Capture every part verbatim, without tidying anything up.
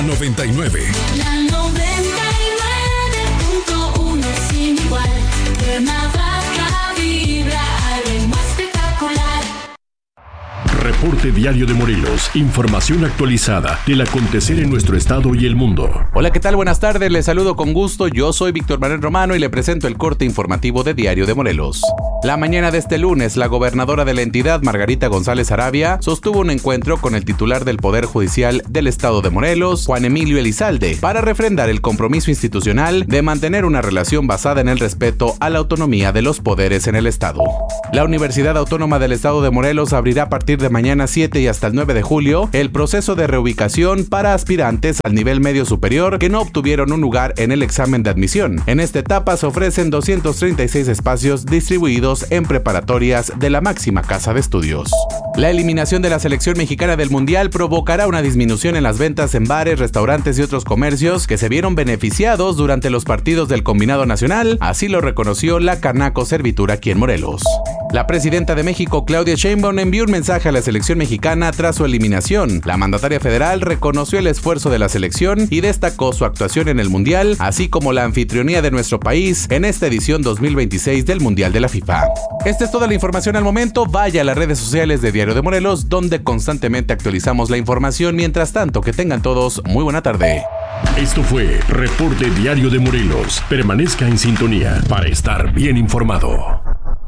noventa y nueve. La noventa y nueve punto uno sin igual. Cuernavaca vibra al ritmo espectacular. Reporte Diario de Morelos. Información actualizada del acontecer en nuestro estado y el mundo. Hola, ¿qué tal? Buenas tardes. Les saludo con gusto. Yo soy Víctor Manuel Romano y le presento el corte informativo de Diario de Morelos. La mañana de este lunes, la gobernadora de la entidad, Margarita González Arabia, sostuvo un encuentro con el titular del Poder Judicial del Estado de Morelos, Juan Emilio Elizalde, para refrendar el compromiso institucional de mantener una relación basada en el respeto a la autonomía de los poderes en el Estado. La Universidad Autónoma del Estado de Morelos abrirá a partir de mañana siete y hasta el nueve de julio el proceso de reubicación para aspirantes al nivel medio superior que no obtuvieron un lugar en el examen de admisión. En esta etapa se ofrecen doscientos treinta y seis espacios distribuidos en preparatorias de la máxima casa de estudios. La eliminación de la selección mexicana del Mundial provocará una disminución en las ventas en bares, restaurantes y otros comercios que se vieron beneficiados durante los partidos del combinado nacional, así lo reconoció la Canaco Servitur aquí en Morelos. La presidenta de México, Claudia Sheinbaum, envió un mensaje a la selección mexicana tras su eliminación. La mandataria federal reconoció el esfuerzo de la selección y destacó su actuación en el Mundial, así como la anfitrionía de nuestro país en esta edición dos mil veintiséis del Mundial de la FIFA. Esta es toda la información al momento. Vaya a las redes sociales de Diario de Morelos, donde constantemente actualizamos la información. Mientras tanto, que tengan todos muy buena tarde. Esto fue Reporte Diario de Morelos. Permanezca en sintonía para estar bien informado.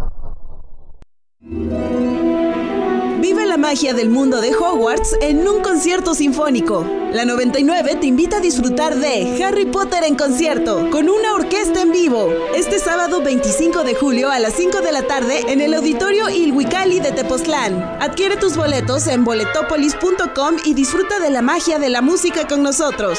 Vive la magia del mundo de Hogwarts en un concierto sinfónico. La noventa y nueve te invita a disfrutar de Harry Potter en concierto con una orquesta en vivo. Este sábado veinticinco de julio a las cinco de la tarde en el Auditorio Ilhuicalli de Tepoztlán. Adquiere tus boletos en boletopolis punto com y disfruta de la magia de la música con nosotros.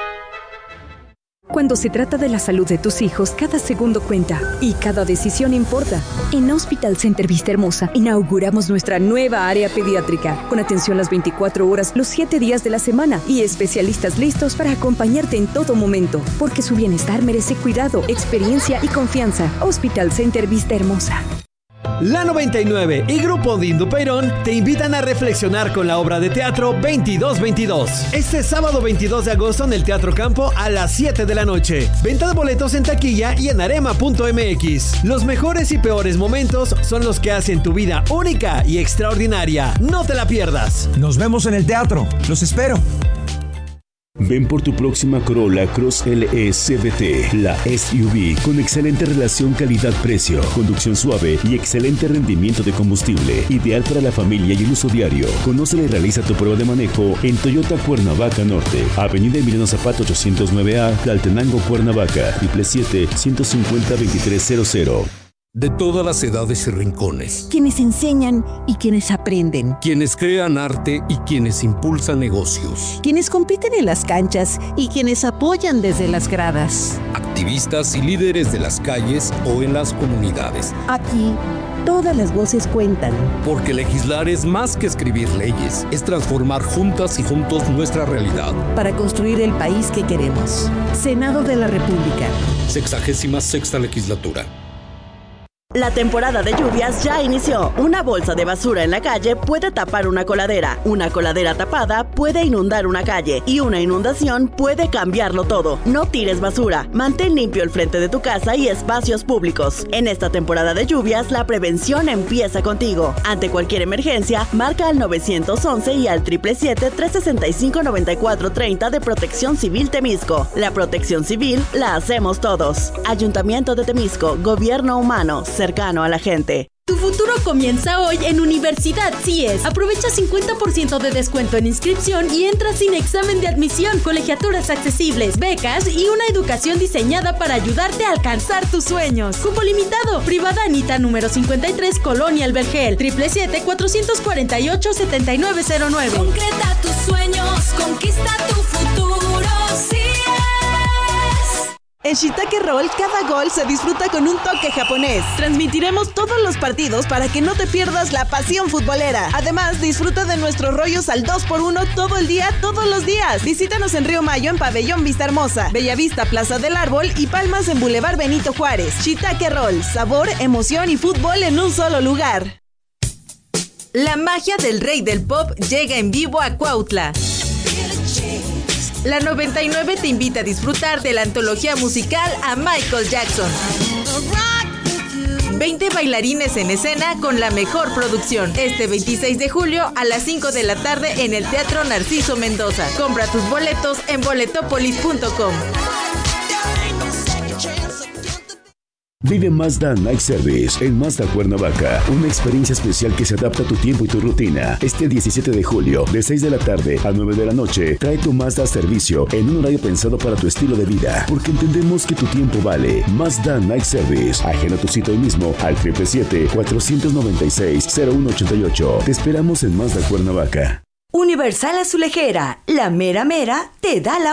Cuando se trata de la salud de tus hijos, cada segundo cuenta y cada decisión importa. En Hospital Center Vista Hermosa inauguramos nuestra nueva área pediátrica, con atención las veinticuatro horas, los siete días de la semana y especialistas listos para acompañarte en todo momento, porque su bienestar merece cuidado, experiencia y confianza. Hospital Center Vista Hermosa. La noventa y nueve y Grupo Dindo Peirón te invitan a reflexionar con la obra de teatro veintidós veintidós. Este sábado veintidós de agosto en el Teatro Campo a las siete de la noche. Venta de boletos en taquilla y en arema punto m x. Los mejores y peores momentos son los que hacen tu vida única y extraordinaria. No te la pierdas. Nos vemos en el teatro. Los espero. Ven por tu próxima Corolla Cross L E C V T, la S U V con excelente relación calidad-precio, conducción suave y excelente rendimiento de combustible, ideal para la familia y el uso diario. Conócela y realiza tu prueba de manejo en Toyota Cuernavaca Norte, Avenida Emiliano Zapata ochocientos nueve A, Tlaltenango, Cuernavaca, triple siete, ciento cincuenta, veintitrés cero cero. De todas las edades y rincones. Quienes enseñan y quienes aprenden. Quienes crean arte y quienes impulsan negocios. Quienes compiten en las canchas y quienes apoyan desde las gradas. Activistas y líderes de las calles o en las comunidades. Aquí, todas las voces cuentan. Porque legislar es más que escribir leyes, es transformar juntas y juntos nuestra realidad. Para construir el país que queremos. Senado de la República. Sexagésima sexta legislatura. La temporada de lluvias ya inició. Una bolsa de basura en la calle puede tapar una coladera. Una coladera tapada puede inundar una calle. Y una inundación puede cambiarlo todo. No tires basura. Mantén limpio el frente de tu casa y espacios públicos. En esta temporada de lluvias, la prevención empieza contigo. Ante cualquier emergencia, marca al nueve once y al siete siete siete, tres seis cinco, nueve cuatro tres cero de Protección Civil Temisco. La protección civil la hacemos todos. Ayuntamiento de Temisco. Gobierno humano. Cercano a la gente. Tu futuro comienza hoy en Universidad C I E S. Aprovecha cincuenta por ciento de descuento en inscripción y entra sin examen de admisión, colegiaturas accesibles, becas y una educación diseñada para ayudarte a alcanzar tus sueños. Cupo limitado. Privada Anita número cincuenta y tres, Colonia El Vergel. siete siete siete, cuatro cuatro ocho, siete nueve cero nueve. Concreta tus sueños, conquista tu futuro, C I E S. En Shiitake Roll, cada gol se disfruta con un toque japonés. Transmitiremos todos los partidos para que no te pierdas la pasión futbolera. Además, disfruta de nuestros rollos al dos por uno todo el día, todos los días. Visítanos en Río Mayo, en Pabellón Vista Hermosa, Bellavista, Plaza del Árbol y Palmas en Boulevard Benito Juárez. Shiitake Roll, sabor, emoción y fútbol en un solo lugar. La magia del rey del pop llega en vivo a Cuautla. La noventa y nueve te invita a disfrutar de la antología musical a Michael Jackson. veinte bailarines en escena con la mejor producción. Este veintiséis de julio a las cinco de la tarde en el Teatro Narciso Mendoza. Compra tus boletos en boletopolis punto com. Vive Mazda Night Service en Mazda Cuernavaca, una experiencia especial que se adapta a tu tiempo y tu rutina. Este diecisiete de julio, de seis de la tarde a nueve de la noche, trae tu Mazda a servicio en un horario pensado para tu estilo de vida, porque entendemos que tu tiempo vale. Mazda Night Service, agenda tu cita hoy mismo al siete siete siete, cuatro nueve seis, cero uno ocho ocho. Te esperamos en Mazda Cuernavaca. Universal Azulejera, la mera mera te da la